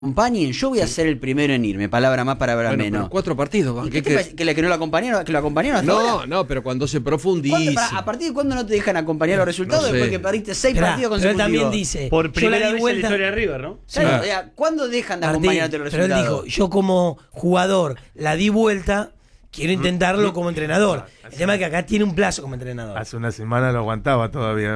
acompañen, yo voy a ser el primero en irme, palabra más, palabra menos. Pero 4 partidos. ¿Y qué te parece? ¿Que no lo acompañaron hasta ahora? No, pero cuando se profundice. ¿A partir de cuándo no te dejan acompañar los resultados? No sé. Después que perdiste 6 partidos consecutivos. Pero él también dice, por primera vez vuelta en la historia de River, ¿no? Claro, o sea, ¿cuándo dejan de Martín, acompañarte los pero él resultados? dijo, yo como jugador la di vuelta, quiero intentarlo como entrenador. El tema es que acá tiene un plazo como entrenador. Hace una semana lo aguantaba todavía.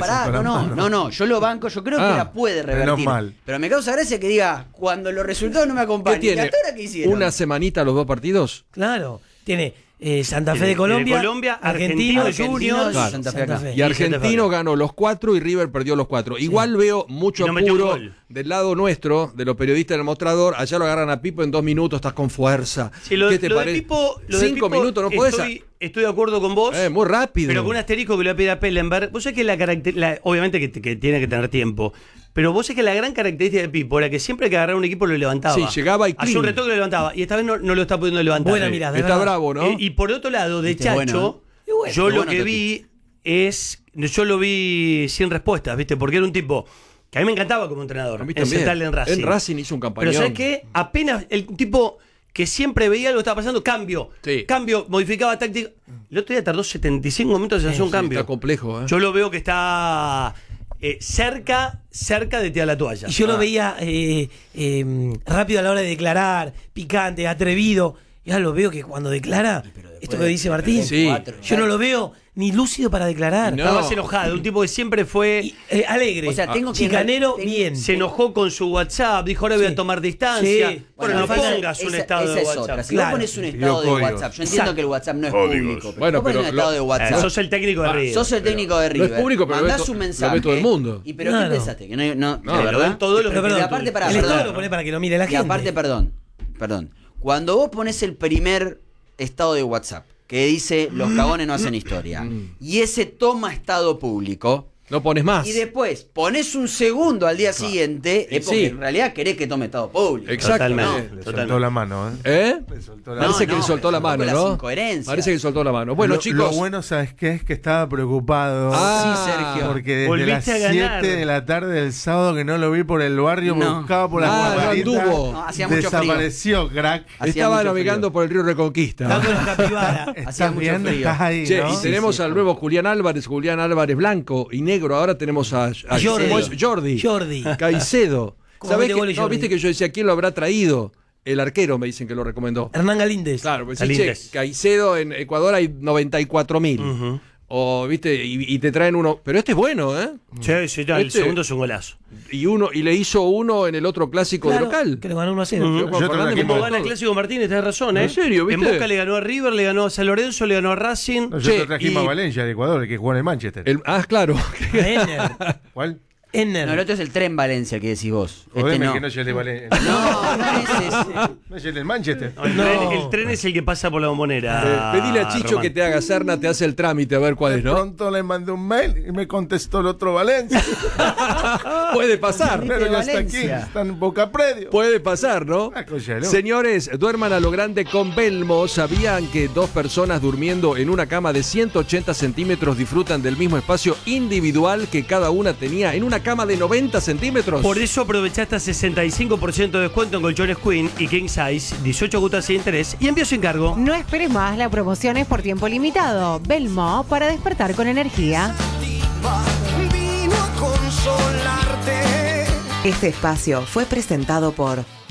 No, yo lo banco, yo creo que la puede revertir. menos mal. Pero me causa gracia que diga, cuando los resultados no me acompañan. ¿Qué tiene? ¿Y hasta ahora qué hicieron? ¿Una semanita los 2 partidos? Claro, tiene Santa Fe de Colombia, Argentino, Juniors, Claro. Santa Santa Fe acá. Fe. Y Argentino ganó los 4 y River perdió los 4. Igual veo mucho Y no metió un apuro gol. del lado nuestro, de los periodistas del mostrador. Allá lo agarran a Pipo en 2 minutos, estás con fuerza. Sí, lo, ¿Qué te lo de parece? Pipo, lo de 5 Pipo, minutos no podés. Estoy de acuerdo con vos. Muy rápido. Pero con un asterisco que le voy a pedir a Pellenberg. Vos sabés que obviamente que tiene que tener tiempo. Pero vos sabés que la gran característica de Pipo era que siempre que agarraba un equipo lo levantaba. Sí, llegaba y hacía un clean. retoque y lo levantaba. Y esta vez no lo está pudiendo levantar. Buena mirada, de Está verdad. bravo, ¿no? Y por otro lado, de Viste, Chacho, bueno, Y bueno, yo lo bueno, que Toti. vi es. Yo lo vi sin respuestas, ¿viste? Porque era un tipo que a mí me encantaba como entrenador. A mí En también. Central en Racing. En Racing hizo un campañón. Pero ¿sabes qué? Apenas el tipo que siempre veía algo que estaba pasando, cambio, modificaba táctica. El otro día tardó 75 minutos en hacer un cambio. Está complejo, ¿eh? Yo lo veo que está cerca de tirar la toalla. Y yo lo veía rápido a la hora de declarar, picante, atrevido. Y ahora lo veo que cuando declara, esto que dice Martín, Sí. yo no lo veo ni lúcido para declarar. No. Estaba más enojado, un tipo que siempre fue. Y, alegre, O sea, tengo que- chicanero, tengo- bien. Se enojó con su WhatsApp, dijo ahora voy a Sí. tomar distancia. Sí. Bueno, no esa- pongas un esa- estado esa de es WhatsApp. otra. Si Claro. vos pones un Pidió estado de códigos. WhatsApp, yo entiendo Exacto. que el WhatsApp no es Códigos. público. Pero Bueno, vos pones pero un estado lo- de WhatsApp. Sos el técnico de River. Sos el técnico de River. No es público, pero lo ve mandás to- un lo mensaje. ve todo el mundo. ¿Y pero Claro. qué pensaste? Que no, No, ¿de pero verdad? ven todo lo que Pero te perdón, aparte el estado perdón. lo pone para que lo mire la Y gente. aparte, perdón. Cuando vos pones el primer estado de WhatsApp que dice los cagones no hacen historia y ese toma estado público No pones más. y después pones un segundo al día siguiente, es porque Sí. en realidad querés que tome estado público. Exactamente. Totalmente. Le soltó la mano, ¿eh? ¿Eh? Le soltó la Parece mano. que le soltó la un poco mano, las ¿no? incoherencias. Parece que le soltó la mano. Bueno, lo, chicos. Lo bueno, ¿sabes qué? Es que estaba preocupado. Ah, Sergio. Porque desde Volviste las a ganar. 7 de la tarde del sábado que no lo vi por el barrio, me No. buscaba por las Ah, no guardaditas, anduvo. No, hacía mucho frío. desapareció, crack. Hacía Estaba mucho navegando frío. por el río Reconquista. Dando los capibaras. Hacía ¿Estás mucho viendo? frío. Estás ahí, Che, ¿no? y tenemos sí, al sí. nuevo Julián Álvarez blanco y negro. Ahora tenemos a Jordi. ¿cómo es? Jordi. Caicedo. ¿Cómo ¿Sabés mete que, goles no, Jordi? viste que yo decía quién lo habrá traído? El arquero me dicen que lo recomendó. Hernán Galíndez. Claro, pues sí, Galíndez. che, Caicedo en Ecuador hay 94.000. Ujú. O, viste, y te traen uno. Pero este es bueno, ¿eh? Sí, no, el Este- segundo es un golazo. Y le hizo uno en el otro clásico Claro, de local. que lo ganó 1-0. Ujú. Juan Yo Fernández trajimos- me Como mató. gana el Clásico Martínez, tenés razón, ¿eh? ¿En serio, viste? En Boca le ganó a River, le ganó a San Lorenzo, le ganó a Racing. Nosotros Che, trajimos y- a Valencia de Ecuador, el que juega en el Manchester. Claro. Enner. ¿Cuál? Enner. No, el otro es el tren Valencia, el que decís vos. Jodeme No. que no es el de Valencia. No es ese. No es el del Manchester. No, el tren es el que pasa por la Bombonera. Pedile a Chicho Román. que te haga Serna, te hace el trámite a ver cuál De es, ¿no? pronto le mandé un mail y me contestó el otro Valencia. Puede pasar. Pero ya está aquí, Valencia. está en Boca Predio. Puede pasar, ¿no? Ah, cosa de loco. Señores, duerman a lo grande con Belmo. ¿Sabían que 2 personas durmiendo en una cama de 180 centímetros disfrutan del mismo espacio individual que cada una tenía en una cama de 90 centímetros? Por eso aprovecha hasta 65% de descuento en colchones Queen y King Size, 18 cuotas sin interés y envío sin cargo. No esperes más, la promoción es por tiempo limitado. Belmo para despertar con energía. Vino a consolarte. Este espacio fue presentado por